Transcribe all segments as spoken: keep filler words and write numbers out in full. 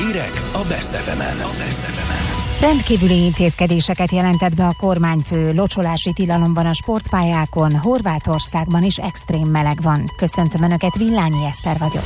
Hírek a Best ef emen. Rendkívüli intézkedéseket jelentett be a kormányfő. Locsolási tilalom van a sportpályákon, Horvátországban is extrém meleg van. Köszöntöm Önöket, Villányi Eszter vagyok.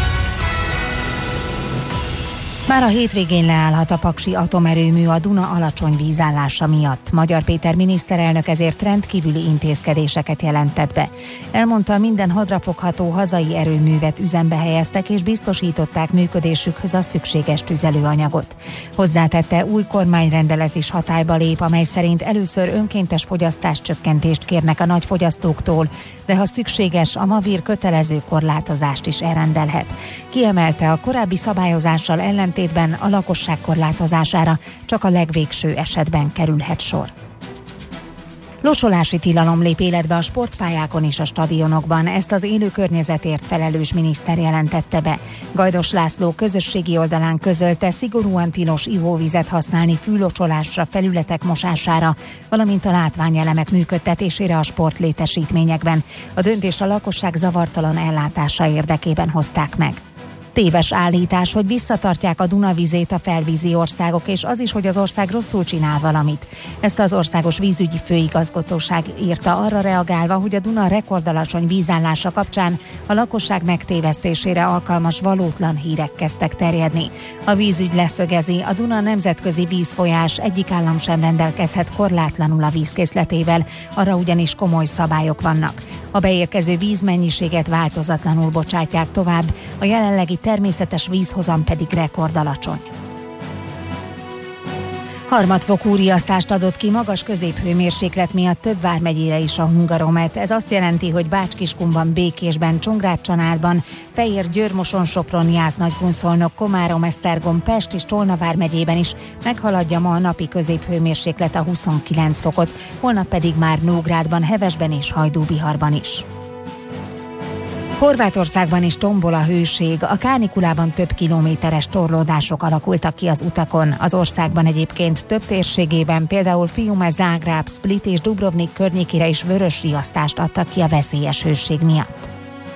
Már a hétvégén leállhat a paksi atomerőmű a Duna alacsony vízállása miatt. Magyar Péter miniszterelnök ezért rendkívüli intézkedéseket jelentett be. Elmondta, minden hadrafogható hazai erőművet üzembe helyeztek és biztosították működésükhöz a szükséges tüzelőanyagot. Hozzátette, új kormányrendelet is hatályba lép, amely szerint először önkéntes fogyasztáscsökkentést kérnek a nagyfogyasztóktól, de ha szükséges, a Mavir kötelező korlátozást is elrendelhet. Kiemelte, a korábbi szabályozással ellentétben a lakosság korlátozására csak a legvégső esetben kerülhet sor. Locsolási tilalom lép életbe a sportpályákon és a stadionokban, ezt az élő környezetért felelős miniszter jelentette be. Gajdos László közösségi oldalán közölte, szigorúan tilos ivóvizet használni fűlocsolásra, felületek mosására, valamint a látványelemek működtetésére a sportlétesítményekben. A döntést a lakosság zavartalan ellátása érdekében hozták meg. Téves állítás, hogy visszatartják a Duna vizét a felvízi országok, és az is, hogy az ország rosszul csinál valamit. Ezt az Országos Vízügyi Főigazgatóság írta, arra reagálva, hogy a Duna rekordalacsony vízállása kapcsán a lakosság megtévesztésére alkalmas valótlan hírek kezdtek terjedni. A vízügy leszögezi, a Duna nemzetközi vízfolyás, egyik állam sem rendelkezhet korlátlanul a vízkészletével, arra ugyanis komoly szabályok vannak. A beérkező vízmennyiséget változatlanul bocsátják tovább, a jelenlegi természetes vízhozam pedig rekordalacsony. Harmadfokú riasztást adott ki magas középhőmérséklet miatt több vármegyére is a Hungaromet. Ez azt jelenti, hogy Bács-Kiskunban, Békésben, Csongrád-Csanádban, Fejér, Győr, Moson, Sopron, Jász, Nagykunszolnok, Komárom, Esztergom, Pest és Tolna vármegyében is meghaladja ma a napi középhőmérséklet a huszonkilenc fokot, holnap pedig már Nógrádban, Hevesben és Hajdúbiharban is. Horvátországban is tombol a hőség, a kánikulában több kilométeres torlódások alakultak ki az utakon. Az országban egyébként több térségében, például Fiume, Zágráb, Split és Dubrovnik környékére is vörös riasztást adtak ki a veszélyes hőség miatt.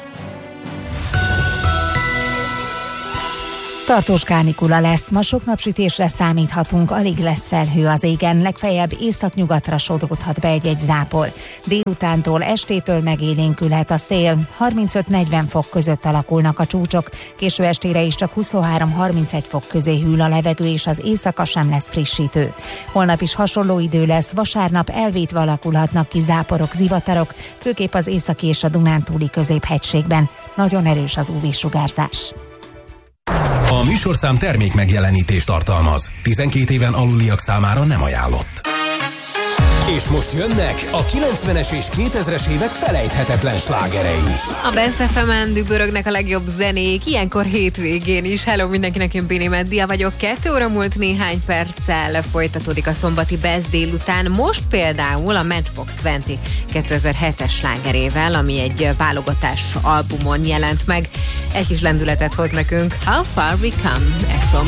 Tartós kánikula lesz, ma sok napsütésre számíthatunk, alig lesz felhő az égen, legfeljebb északnyugatra sodródhat be egy-egy zápor. Délutántól, estétől megélénkülhet a szél, harmincöt-negyven fok között alakulnak a csúcsok, késő estére is csak huszonhárom-harmincegy fok közé hűl a levegő, és az éjszaka sem lesz frissítő. Holnap is hasonló idő lesz, vasárnap elvétve alakulhatnak ki záporok, zivatarok, főképp az északi és a Dunántúli középhegységben. Nagyon erős az ú vé-sugárzás. A műsorszám termék megjelenítést tartalmaz. tizenkét éven aluliak számára nem ajánlott. És most jönnek a kilencvenes és kétezres évek felejthetetlen slágerei. A Best ef emen dübörögnek a legjobb zenék, ilyenkor hétvégén is. Hello mindenkinek, én Bini Meddia vagyok. Kettő óra múlt néhány perccel folytatódik a szombati Best délután. Most például a Matchbox húsz kétezer-hetes slágerével, ami egy válogatás albumon jelent meg. Egy kis lendületet hoz nekünk. How Far We Come. Exxon